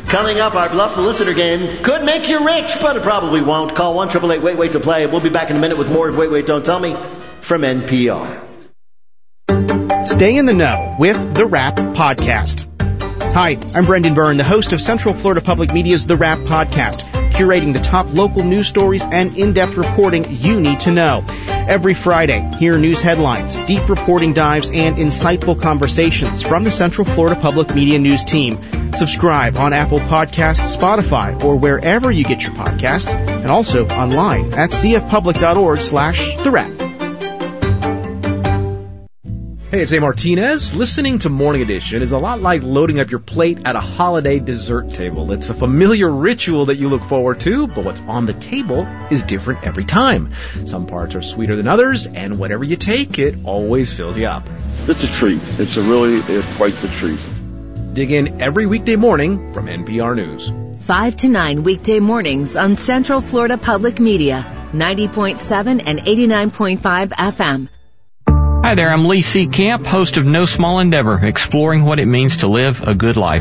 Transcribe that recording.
Coming up, our Bluff the Listener game could make you rich, but it probably won't. Call 1-888-WAIT-WAIT to play. We'll be back in a minute with more of Wait, Wait, Don't Tell Me from NPR. Stay in the know with The Wrap Podcast. Hi, I'm Brendan Byrne, the host of Central Florida Public Media's The Wrap Podcast, curating the top local news stories and in-depth reporting you need to know. Every Friday, hear news headlines, deep reporting dives, and insightful conversations from the Central Florida Public Media News team. Subscribe on Apple Podcasts, Spotify, or wherever you get your podcasts, and also online at cfpublic.org/The Wrap. Hey, it's A. Martinez. Listening to Morning Edition is a lot like loading up your plate at a holiday dessert table. It's a familiar ritual that you look forward to, but what's on the table is different every time. Some parts are sweeter than others, and whatever you take, it always fills you up. It's a treat. It's quite the treat. Dig in every weekday morning from NPR News. 5 to 9 weekday mornings on Central Florida Public Media, 90.7 and 89.5 FM. Hi there, I'm Lee C. Camp, host of No Small Endeavor, exploring what it means to live a good life.